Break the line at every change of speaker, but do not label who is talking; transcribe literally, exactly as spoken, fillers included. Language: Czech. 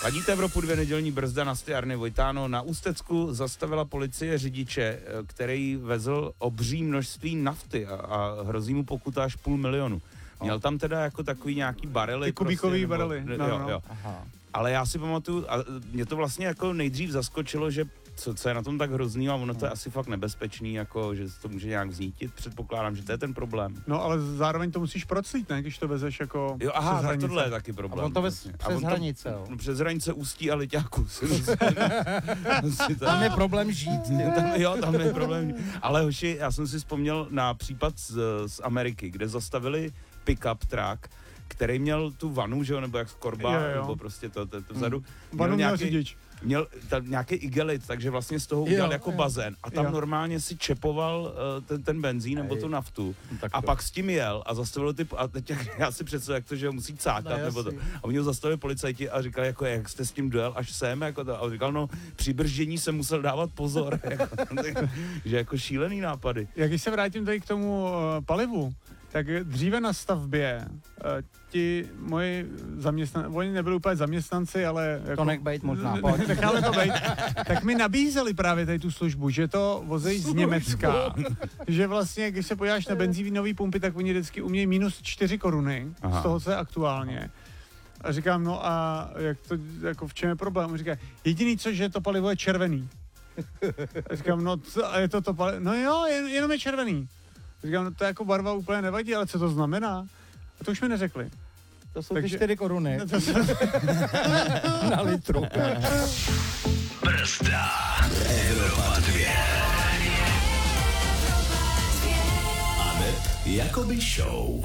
Ladíte Evropu dvě nedělní brzda na stojárny Vojtáno. Na Ústecku zastavila policie řidiče, který vezl obří množství nafty a, a hrozí mu pokuta až půl milionu. Měl tam teda jako takový nějaký barely.
Ty kubíkový
prostě,
barely.
Nebo,
no,
jo,
no.
jo.
Aha.
Ale já si pamatuju, a mě to vlastně jako nejdřív zaskočilo, že co, co je na tom tak hrozný a ono to je asi fakt nebezpečný, jako, že to může nějak vznítit, předpokládám, že to je ten problém.
No ale zároveň to musíš proclít, ne, když to vezeš jako
Jo, aha,
přes
tak
hranice.
tohle je taky problém.
A on to vez
vlastně.
přes
A on to,
hranice, jo.
no, přes hranice Ústí a Liťáku.
Tam je problém žít.
Tam, jo, tam je problém. Ale hoši, já jsem si vzpomněl na případ z, z Ameriky, kde zastavili pick-up truck, který měl tu vanu, že jo, nebo jak korba,
Jo, jo.
nebo prostě to, to, to vzadu.
Hmm. Vanu měl řidič.
Měl tam nějaký igelit, takže vlastně z toho udělal
Jo,
jako
jo.
bazén a tam
Jo.
normálně si čepoval uh, ten, ten benzín nebo
Ej.
tu naftu
Tak
a
to.
pak s tím jel a zastavil ty, a teď jak, já si představil, jak to, že ho musí cákat
No,
nebo to.
jasný.
A oni ho zastavili policajti a říkali, jako, jak jste s tím dojel až sem, jako to. A on říkal, no při brždění jsem musel dávat pozor, jako, že jako šílený nápady.
Jak když se vrátím tady k tomu uh, palivu, tak dříve na stavbě uh, ti moji zaměstnanci, oni nebyli úplně zaměstnanci, ale... Jako,
To nech bejt možná, pojď.
Necháme to bejt. Tak mi nabízeli právě tady tu službu, že to vozejí z Německa. Že vlastně, když se podíváš na benzínové pumpy, tak oni vždycky umějí minus čtyři koruny
Aha.
z toho, co je aktuálně. A říkám, no a jak to, jako v čem je problém? On říká, jediný co, že to palivo je červený. A říkám, no co, a je to to palivo? No jo, jen, jenom je červený. Říkám, no to jako barva úplně nevadí, ale co to znamená? A to už mi neřekli.
To jsou
Takže-
ty čtyři koruny
No to se...
na litru.
Brzda. Evropa dvě. Aneb Jakoby Show.